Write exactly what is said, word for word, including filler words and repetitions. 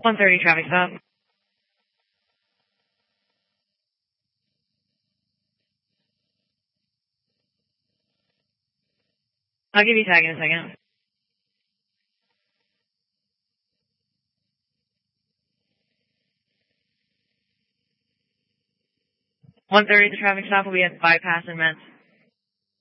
one thirty traffic stop. I'll give you a tag in a second. one thirty, the traffic stop will be at bypass and Mets.